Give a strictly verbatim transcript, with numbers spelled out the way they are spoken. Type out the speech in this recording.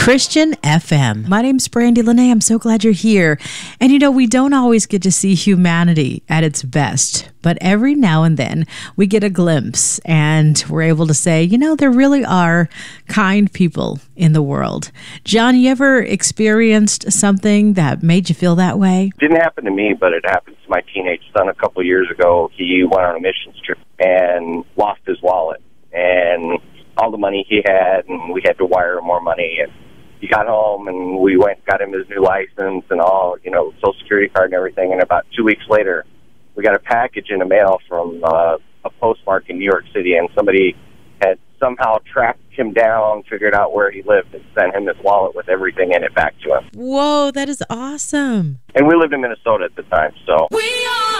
Christian F M. My name's Brandy Lene. I'm so glad you're here. And you know, we don't always get to see humanity at its best, but every now and then we get a glimpse and we're able to say, you know, there really are kind people in the world. John, you ever experienced something that made you feel that way? Didn't happen to me, but it happened to my teenage son a couple years ago. He went on a missions trip and lost his wallet and all the money he had, and we had to wire him more money. And he got home, and we went got him his new license and all, you know, Social Security card and everything. And about two weeks later, we got a package in the mail from uh, a postmark in New York City, and somebody had somehow tracked him down, figured out where he lived, and sent him his wallet with everything in it back to him. Whoa, that is awesome. And we lived in Minnesota at the time, so... We